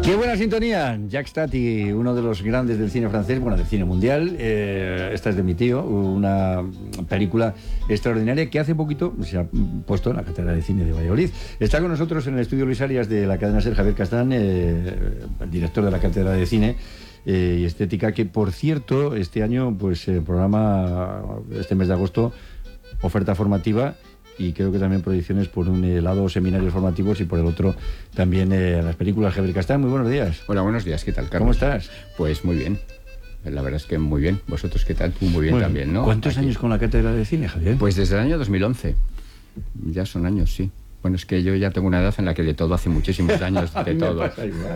Qué buena sintonía, Jacques Tati, uno de los grandes del cine francés, bueno, del cine mundial. Esta es de mi tío, una película extraordinaria que hace poquito se ha puesto en la Cátedra de Cine de Valladolid. Está con nosotros en el estudio Luis Arias de la cadena SER, Javier Castán, el director de la Cátedra de Cine y Estética, que por cierto, este año, pues programa, este mes de agosto, oferta formativa. Y creo que también proyecciones por un lado seminarios formativos y por el otro también las películas. Javier Castán, muy buenos días. Hola, buenos días, ¿qué tal, Carlos? ¿Cómo estás? Pues muy bien, la verdad es que muy bien. ¿Vosotros qué tal? Tú muy bien también, ¿no? ¿Cuántos años con la Cátedra de Cine, Javier? Pues desde el año 2011, ya son años, sí. Bueno, es que yo ya tengo una edad en la que de todo hace muchísimos años, de todo.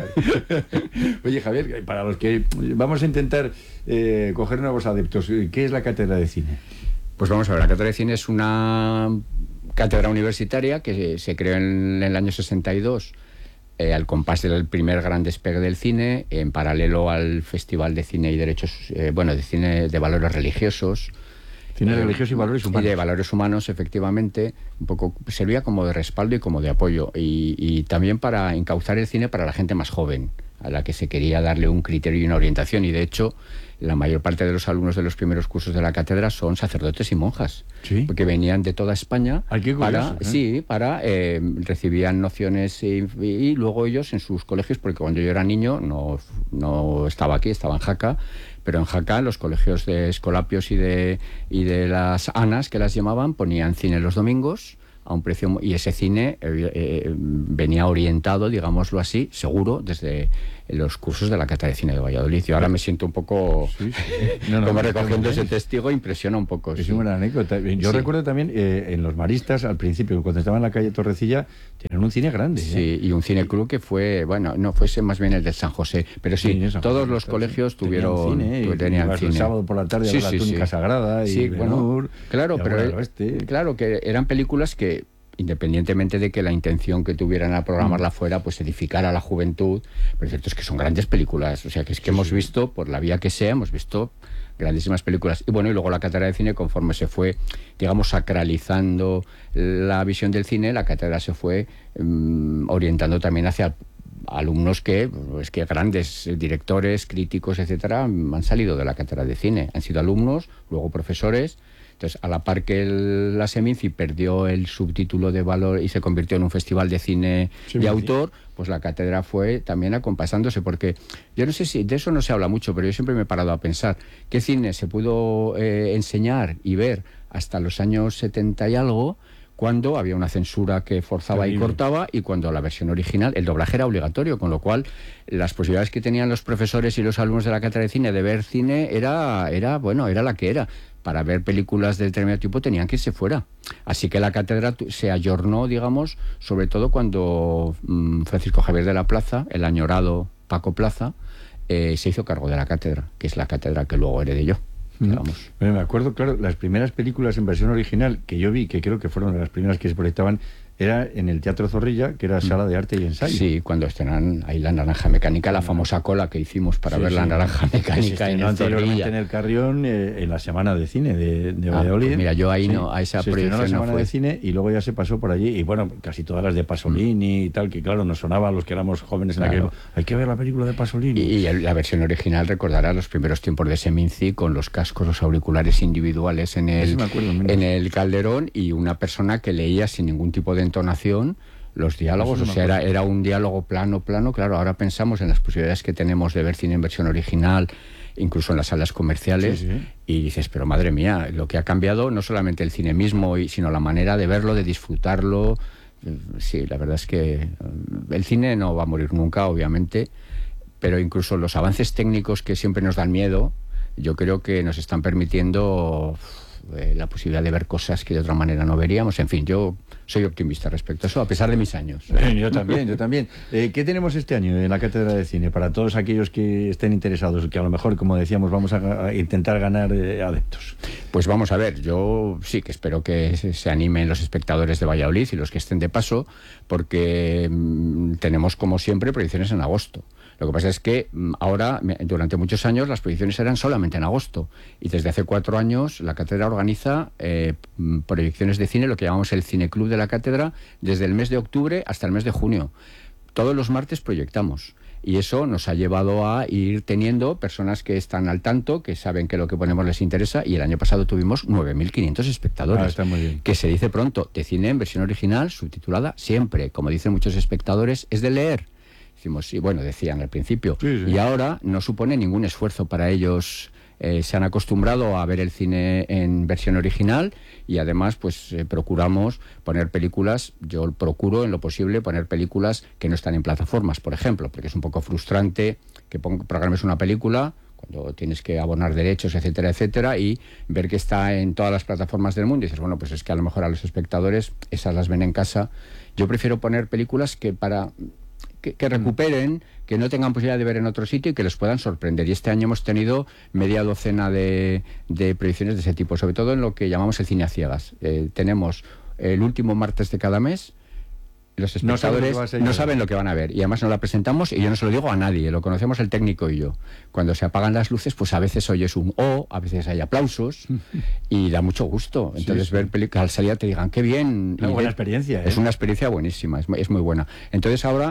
Oye, Javier, para los que vamos a intentar coger nuevos adeptos, ¿qué es la Cátedra de Cine? Pues vamos a ver, la Cátedra de Cine es una cátedra universitaria que se creó en el año 62 al compás del primer gran despegue del cine, en paralelo al Festival de Cine y Derechos, de cine de valores religiosos. Cine religioso y valores humanos. Y de valores humanos, efectivamente, un poco servía como de respaldo y como de apoyo, y también para encauzar el cine para la gente más joven, a la que se quería darle un criterio y una orientación, y de hecho la mayor parte de los alumnos de los primeros cursos de la cátedra son sacerdotes y monjas, ¿sí? Porque venían de toda España. Qué curioso, recibían nociones y luego ellos en sus colegios, porque cuando yo era niño no estaba aquí, estaba en Jaca, pero en Jaca los colegios de Escolapios y de las ANAs, que las llamaban, ponían cine los domingos a un precio, y ese cine venía orientado, digámoslo así, seguro, desde los cursos de la Cátedra de Cine de Valladolid. Yo ahora me siento un poco como recogiendo ese testigo, impresiona un poco. Es sí. una anécdota. Yo recuerdo también en Los Maristas, al principio, cuando estaba en la calle Torrecilla, tenían un cine grande. Sí, y un cine club que fue, no fuese más bien el del San José, pero sí, todos los colegios tuvieron tenían cine. El sábado por la tarde la túnica sagrada y Ben-Hur, claro, claro que eran películas que, independientemente de que la intención que tuvieran al programarla fuera, pues edificar a la juventud, pero cierto es que son grandes películas, o sea, que es que hemos visto, por la vía que sea, hemos visto grandísimas películas. Y bueno, y luego la cátedra de cine, conforme se fue, digamos, sacralizando la visión del cine, la cátedra se fue orientando también hacia alumnos que grandes directores, críticos, etcétera, han salido de la cátedra de cine, han sido alumnos, luego profesores. Entonces, a la par que la Seminci perdió el subtítulo de valor y se convirtió en un festival de cine de autor, pues la cátedra fue también acompasándose, porque yo no sé si de eso no se habla mucho, pero yo siempre me he parado a pensar qué cine se pudo enseñar y ver hasta los años 70 y algo, cuando había una censura que forzaba y cortaba, y cuando la versión original, el doblaje era obligatorio, con lo cual las posibilidades que tenían los profesores y los alumnos de la cátedra de cine de ver cine era la que era. Para ver películas de determinado tipo tenían que irse fuera. Así que la cátedra se ayornó, digamos, sobre todo cuando Francisco Javier de la Plaza, el añorado Paco Plaza, se hizo cargo de la cátedra, que es la cátedra que luego heredé yo. Bueno, me acuerdo, claro, las primeras películas en versión original que yo vi, que creo que fueron las primeras que se proyectaban, era en el Teatro Zorrilla, que era sala de arte y ensayo. Sí, cuando estrenan ahí la Naranja Mecánica, la famosa cola que hicimos para ver la Naranja Mecánica en el anteriormente en el Carrión, en la Semana de Cine de Valladolid. Pues mira, yo ahí a esa proyección la Semana de Cine, y luego ya se pasó por allí, y bueno, casi todas las de Pasolini y tal, que claro, nos sonaba a los que éramos jóvenes en aquel momento. Hay que ver la película de Pasolini. Y la versión original recordará los primeros tiempos de Seminci, con los cascos, los auriculares individuales en el Calderón, y una persona que leía sin ningún tipo de entonación los diálogos, era un diálogo plano, claro, ahora pensamos en las posibilidades que tenemos de ver cine en versión original, incluso en las salas comerciales, y dices, pero madre mía, lo que ha cambiado no solamente el cine mismo, sino la manera de verlo, de disfrutarlo. Sí, la verdad es que el cine no va a morir nunca, obviamente, pero incluso los avances técnicos que siempre nos dan miedo, yo creo que nos están permitiendo la posibilidad de ver cosas que de otra manera no veríamos. En fin, yo soy optimista respecto a eso, a pesar de mis años. Yo también. ¿Qué tenemos este año en la Cátedra de Cine para todos aquellos que estén interesados, que a lo mejor, como decíamos, vamos a intentar ganar adeptos? Pues vamos a ver, yo sí que espero que se animen los espectadores de Valladolid y los que estén de paso, porque tenemos, como siempre, proyecciones en agosto. Lo que pasa es que ahora, durante muchos años, las proyecciones eran solamente en agosto, y desde hace 4 años la cátedra organiza proyecciones de cine, lo que llamamos el Cineclub de la cátedra, desde el mes de octubre hasta el mes de junio. todos los martes proyectamos. Y eso nos ha llevado a ir teniendo personas que están al tanto, que saben que lo que ponemos les interesa, y el año pasado tuvimos 9.500 espectadores. Está muy bien. Que se dice pronto, de cine en versión original, subtitulada, siempre, como dicen muchos espectadores, es de leer. Decimos, sí, bueno, decían al principio. Sí, sí. Y ahora no supone ningún esfuerzo para ellos. Se han acostumbrado a ver el cine en versión original y además pues procuramos poner películas, yo procuro en lo posible poner películas que no están en plataformas, por ejemplo, porque es un poco frustrante que programes una película cuando tienes que abonar derechos, etcétera, etcétera, y ver que está en todas las plataformas del mundo y dices, bueno, pues es que a lo mejor a los espectadores esas las ven en casa. Yo prefiero poner películas que recuperen, que no tengan posibilidad de ver en otro sitio y que les puedan sorprender. Y este año hemos tenido media docena de proyecciones de ese tipo, sobre todo en lo que llamamos el cine a ciegas. Tenemos el último martes de cada mes. Los espectadores no saben lo que van a ver y además nos la presentamos y yo no se lo digo a nadie, lo conocemos el técnico y yo. Cuando se apagan las luces, pues a veces oyes un "oh", a veces hay aplausos y da mucho gusto. Entonces ver películas al salir te digan qué bien. Una buena experiencia, ¿eh? Es una experiencia buenísima, es muy buena. Entonces ahora,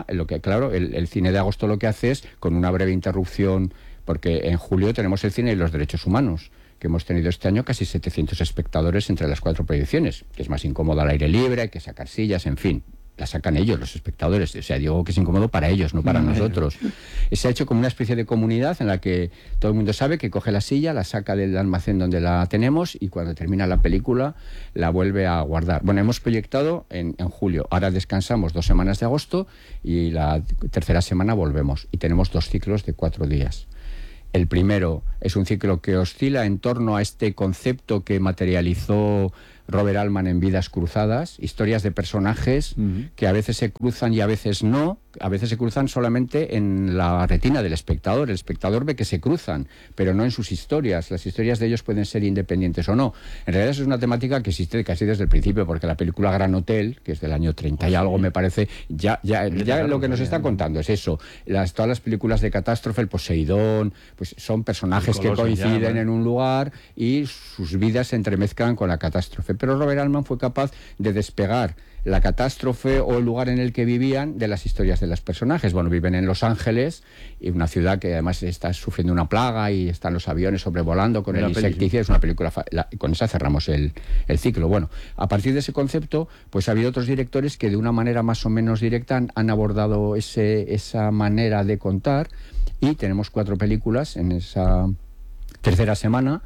el cine de agosto lo que hace es, con una breve interrupción, porque en julio tenemos el cine y los derechos humanos, que hemos tenido este año casi 700 espectadores entre las 4 proyecciones, que es más incómodo al aire libre, hay que sacar sillas, en fin. La sacan ellos, los espectadores. O sea, digo que es incómodo para ellos, no para nosotros. Se ha hecho como una especie de comunidad en la que todo el mundo sabe que coge la silla, la saca del almacén donde la tenemos y cuando termina la película la vuelve a guardar. Bueno, hemos proyectado en julio. Ahora descansamos 2 semanas de agosto y la tercera semana volvemos. Y tenemos 2 ciclos de 4 días. El primero es un ciclo que oscila en torno a este concepto que materializó Robert Altman en Vidas cruzadas, historias de personajes que a veces se cruzan y a veces no, a veces se cruzan solamente en la retina del espectador. El espectador ve que se cruzan, pero no en sus historias. Las historias de ellos pueden ser independientes o no. En realidad eso es una temática que existe casi desde el principio, porque la película Gran Hotel, que es del año 30 y algo, me parece, ya lo que nos está contando es eso. Todas las películas de catástrofe, el Poseidón, pues son personajes que coinciden en un lugar y sus vidas se entremezclan con la catástrofe. Pero Robert Altman fue capaz de despegar la catástrofe o el lugar en el que vivían de las historias de los personajes. Bueno, viven en Los Ángeles, y una ciudad que además está sufriendo una plaga y están los aviones sobrevolando con el insecticida. Es una película, con esa cerramos el ciclo. Bueno, a partir de ese concepto, pues ha habido otros directores que de una manera más o menos directa han abordado esa manera de contar, y tenemos 4 películas en esa tercera semana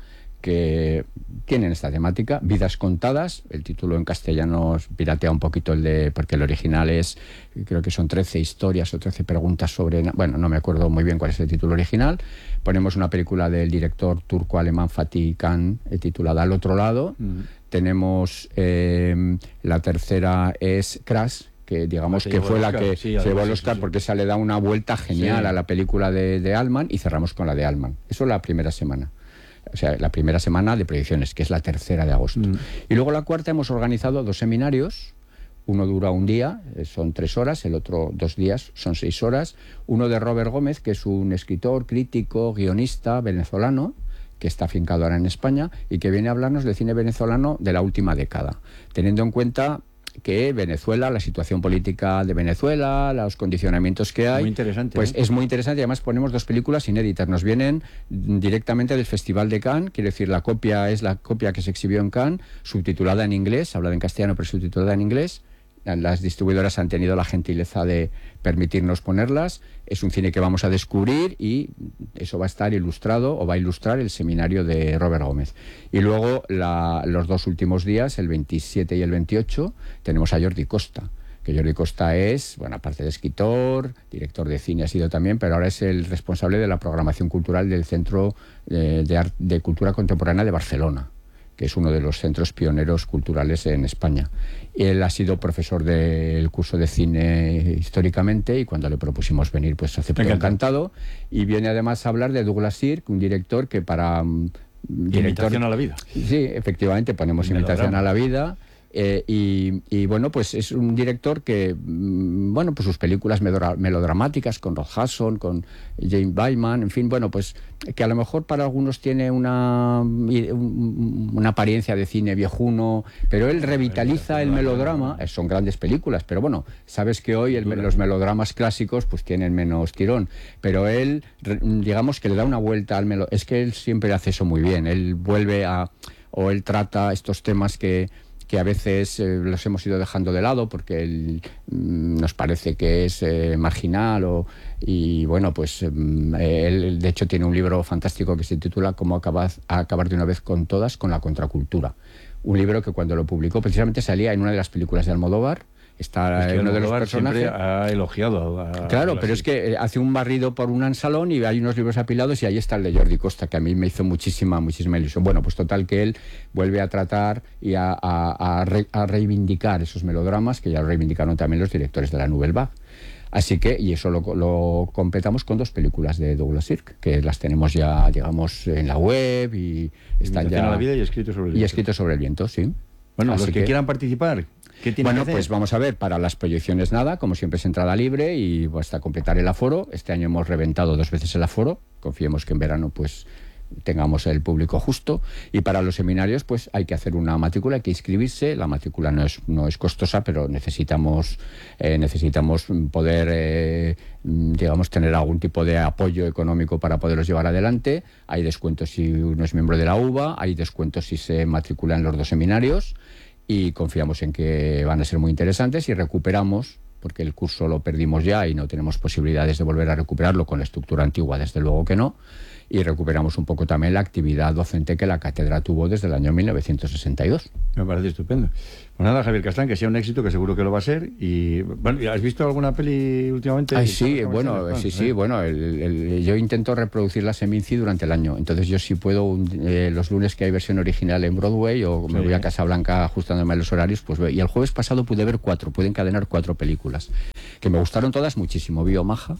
que tienen esta temática. Vidas contadas, el título en castellano piratea un poquito porque el original creo que son 13 historias o 13 preguntas sobre, bueno, no me acuerdo muy bien cuál es el título original. Ponemos una película del director turco-alemán Fatih Khan, titulada Al otro lado. Tenemos la tercera es Crash, que digamos que fue la que se llevó el Oscar, porque esa le da una vuelta genial a la película de Altman, y cerramos con la de Altman. Eso es la primera semana. O sea, la primera semana de proyecciones, que es la tercera de agosto. Y luego la cuarta hemos organizado 2 seminarios. Uno dura un día, son 3 horas, el otro 2 días, son 6 horas. Uno de Robert Gómez, que es un escritor, crítico, guionista venezolano, que está afincado ahora en España y que viene a hablarnos del cine venezolano de la última década, teniendo en cuenta que Venezuela, la situación política de Venezuela, los condicionamientos que hay, muy interesante, pues es muy interesante. Y además ponemos 2 películas inéditas, nos vienen directamente del Festival de Cannes, quiere decir, la copia es la copia que se exhibió en Cannes, subtitulada en inglés, hablada en castellano pero subtitulada en inglés. Las distribuidoras han tenido la gentileza de permitirnos ponerlas. Es un cine que vamos a descubrir y eso va a estar ilustrado, o va a ilustrar el seminario de Robert Gómez. Y luego los 2 últimos días, el 27 y el 28, tenemos a Jordi Costa, que Jordi Costa es, bueno, aparte de escritor, director de cine ha sido también, pero ahora es el responsable de la programación cultural del Centro de Cultura Contemporánea de Barcelona, que es uno de los centros pioneros culturales en España. Él ha sido profesor del curso de cine históricamente, y cuando le propusimos venir, pues aceptó encantado. Y viene además a hablar de Douglas Sirk, un director que para... Imitación a la vida. Sí, efectivamente, ponemos Imitación a la vida, Y bueno, pues es un director que, bueno, pues sus películas melodramáticas con Rod Hudson, con Jane Wyman, en fin, bueno, pues que a lo mejor para algunos tiene una apariencia de cine viejuno, pero él revitaliza el melodrama. Son grandes películas, pero bueno, sabes que hoy los melodramas clásicos pues tienen menos tirón, pero él, digamos que le da una vuelta al melodrama. Es que él siempre hace eso muy bien, él él trata estos temas que a veces los hemos ido dejando de lado porque nos parece que es marginal y bueno, pues él de hecho tiene un libro fantástico que se titula Cómo acabar de una vez con todas con la contracultura. Un libro que cuando lo publicó precisamente salía en una de las películas de Almodóvar. Está es que uno de los personajes. personajes. Ha elogiado Claro, pero es que hace un barrido por un salón y hay unos libros apilados y ahí está el de Jordi Costa, que a mí me hizo muchísima ilusión. Bueno, pues total que él vuelve a tratar y a reivindicar esos melodramas que ya lo reivindicaron también los directores de la Nouvelle Vague. Así que, y eso lo completamos con 2 películas de Douglas Sirk, que las tenemos ya, digamos, en la web y están ya... a la vida y Escrito sobre el viento. Y Escrito sobre el viento, sí. Bueno, así los que quieran participar, ¿qué tienen que hacer? Pues vamos a ver, para las proyecciones nada, como siempre es entrada libre y hasta completar el aforo. Este año hemos reventado 2 veces el aforo, confiemos que en verano pues tengamos el público justo, y para los seminarios pues hay que hacer una matrícula, hay que inscribirse. La matrícula no es costosa, pero necesitamos poder digamos tener algún tipo de apoyo económico para poderlos llevar adelante. Hay descuentos si uno es miembro de la UVA, hay descuentos si se matricula en los 2 seminarios, y confiamos en que van a ser muy interesantes y recuperamos, porque el curso lo perdimos ya y no tenemos posibilidades de volver a recuperarlo con la estructura antigua, desde luego que no, y recuperamos un poco también la actividad docente que la cátedra tuvo desde el año 1962. Me parece estupendo. Pues nada, Javier Castan, que sea un éxito, que seguro que lo va a ser. Y bueno, ¿has visto alguna peli últimamente? Sí, bueno, bueno, yo intento reproducirlas en Minci durante el año. Entonces yo sí puedo, los lunes que hay versión original en Broadway, o me voy a Casablanca ajustándome a los horarios, pues y el jueves pasado pude ver 4, pude encadenar 4 películas que me gustaron todas muchísimo. Vi Omaha,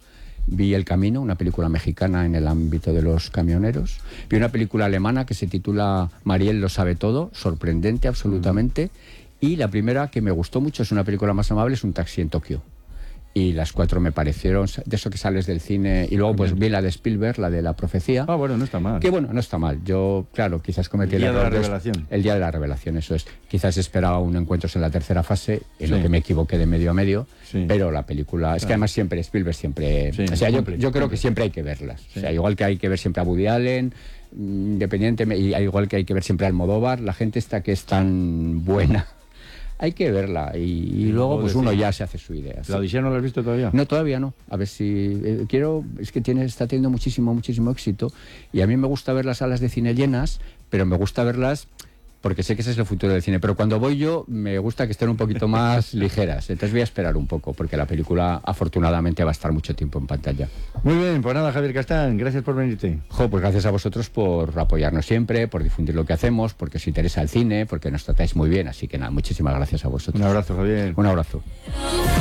vi El Camino, una película mexicana en el ámbito de los camioneros. Vi una película alemana que se titula Mariel lo sabe todo, sorprendente absolutamente. Y la primera que me gustó mucho, es una película más amable, es Un taxi en Tokio. Y las 4 me parecieron, de eso que sales del cine. Y luego pues vi la de Spielberg, la de La profecía. Ah, bueno, no está mal. Que bueno, no está mal. Yo, claro, quizás cometí el error. El día de la revelación. El día de la revelación, eso es. Quizás esperaba un Encuentros en la tercera fase, en lo que me equivoqué de medio a medio. Sí. Pero la película, es que además siempre Spielberg, siempre... Sí, o sea, yo creo que siempre hay que verlas. Sí. O sea, igual que hay que ver siempre a Woody Allen, independientemente, y igual que hay que ver siempre a Almodóvar, la gente esta que es tan buena, hay que verla y luego pues uno ya se hace su idea. ¿La Odisea no la has visto todavía? No, todavía no. A ver si es que está teniendo muchísimo éxito, y a mí me gusta ver las salas de cine llenas, pero me gusta verlas porque sé que ese es el futuro del cine, pero cuando voy yo me gusta que estén un poquito más ligeras, entonces voy a esperar un poco, porque la película afortunadamente va a estar mucho tiempo en pantalla. Muy bien, pues nada, Javier Castan, gracias por venirte. Pues gracias a vosotros por apoyarnos siempre, por difundir lo que hacemos, porque os interesa el cine, porque nos tratáis muy bien, así que nada, muchísimas gracias a vosotros. Un abrazo, Javier. Un abrazo.